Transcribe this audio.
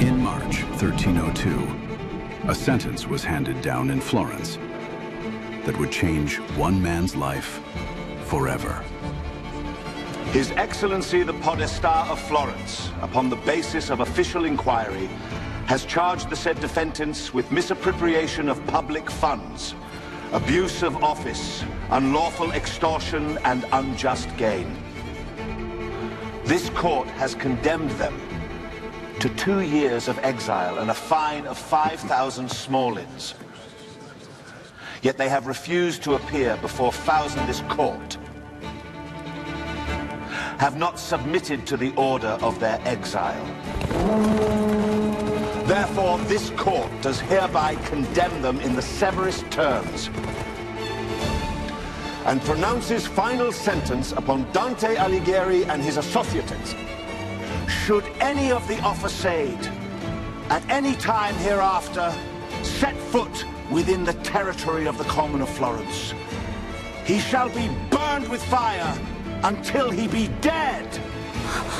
In March 1302, a sentence was handed down in Florence that would change one man's life forever. His Excellency the Podesta of Florence, upon the basis of official inquiry, has charged the said defendants with misappropriation of public funds, abuse of office, unlawful extortion, and unjust gain. This court has condemned them to 2 years of exile and a fine of 5,000 smallins. Yet they have refused to appear before this court, have not submitted to the order of their exile. Therefore, this court does hereby condemn them in the severest terms and pronounces final sentence upon Dante Alighieri and his associates. Should any of the officered at any time hereafter set foot within the territory of the Commune of Florence, he shall be burned with fire until he be dead.